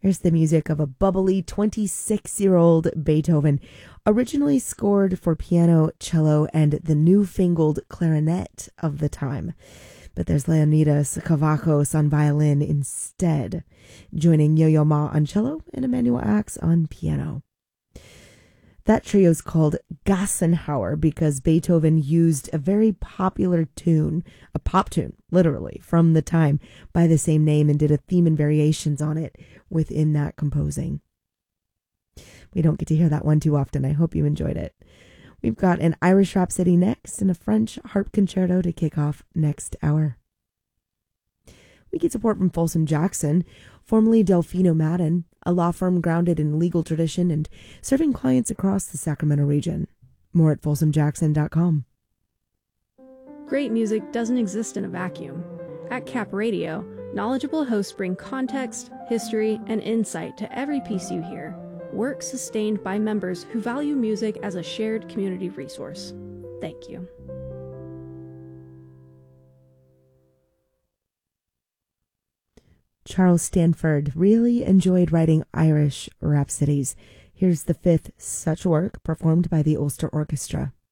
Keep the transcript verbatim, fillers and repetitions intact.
Here's the music of a bubbly twenty-six-year-old Beethoven, originally scored for piano, cello, and the newfangled clarinet of the time. But there's Leonidas Kavakos on violin instead, joining Yo-Yo Ma on cello and Emanuel Ax on piano. That trio is called Gassenhauer because Beethoven used a very popular tune, a pop tune, literally, from the time by the same name and did a theme and variations on it within that composing. We don't get to hear that one too often. I hope you enjoyed it. We've got an Irish Rhapsody next and a French harp concerto to kick off next hour. We get support from Folsom Jackson, formerly Delfino Madden, a law firm grounded in legal tradition and serving clients across the Sacramento region. More at folsom jackson dot com. Great music doesn't exist in a vacuum. At Cap Radio, knowledgeable hosts bring context, history, and insight to every piece you hear. Work sustained by members who value music as a shared community resource. Thank you. Charles Stanford really enjoyed writing Irish rhapsodies. Here's the fifth such work performed by the Ulster Orchestra.